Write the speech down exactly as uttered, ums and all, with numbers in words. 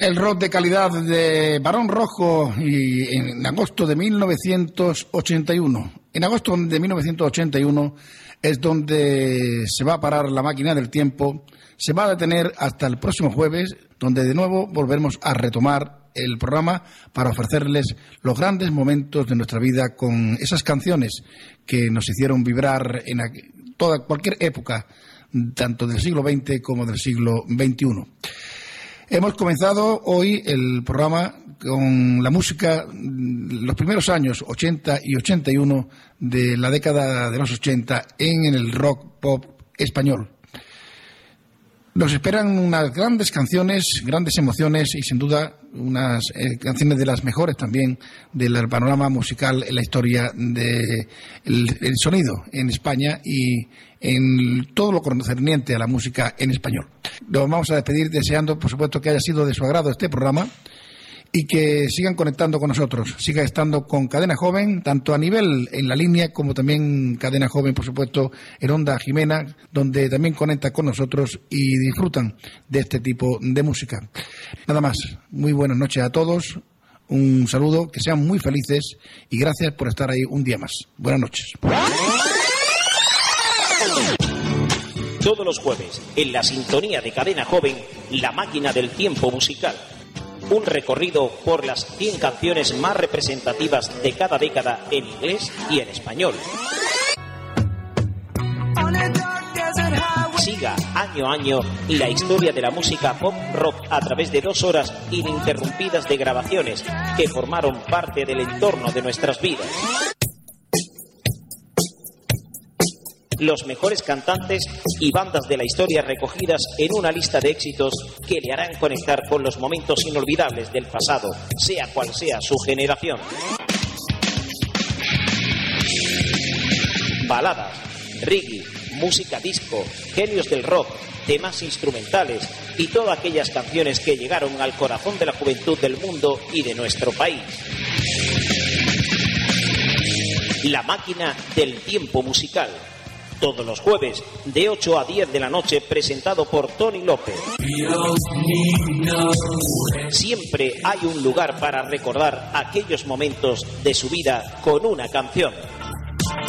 El rock de calidad de Barón Rojo y en agosto de mil novecientos ochenta y uno. En agosto de mil novecientos ochenta y uno es donde se va a parar la máquina del tiempo, se va a detener hasta el próximo jueves, donde de nuevo volveremos a retomar el programa para ofrecerles los grandes momentos de nuestra vida con esas canciones que nos hicieron vibrar en toda cualquier época, tanto del siglo veinte como del siglo veintiuno. Hemos comenzado hoy el programa con la música, los primeros años ochenta y ochenta y uno de la década de los ochenta en el rock pop español. Nos esperan unas grandes canciones, grandes emociones y sin duda unas eh, canciones de las mejores también del panorama musical en la historia del de sonido en España y en todo lo concerniente a la música en español. Nos vamos a despedir deseando, por supuesto, que haya sido de su agrado este programa y que sigan conectando con nosotros, siga estando con Cadena Joven, tanto a nivel en la línea como también Cadena Joven, por supuesto, en Onda Jimena, donde también conecta con nosotros y disfrutan de este tipo de música. Nada más, muy buenas noches a todos, un saludo, que sean muy felices y gracias por estar ahí un día más. Buenas noches. Todos los jueves, en la sintonía de Cadena Joven, La Máquina del Tiempo Musical. Un recorrido por las cien canciones más representativas de cada década en inglés y en español. Siga año a año la historia de la música pop rock a través de dos horas ininterrumpidas de grabaciones que formaron parte del entorno de nuestras vidas. Los mejores cantantes y bandas de la historia recogidas en una lista de éxitos que le harán conectar con los momentos inolvidables del pasado, sea cual sea su generación. Baladas, reggae, música disco, genios del rock, temas instrumentales y todas aquellas canciones que llegaron al corazón de la juventud del mundo y de nuestro país. La Máquina del Tiempo Musical. Todos los jueves, de ocho a diez de la noche, presentado por Tony López. Siempre hay un lugar para recordar aquellos momentos de su vida con una canción.